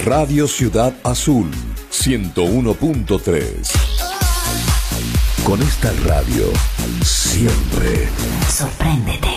Radio Ciudad Azul 101.3. Con esta radio siempre sorpréndete.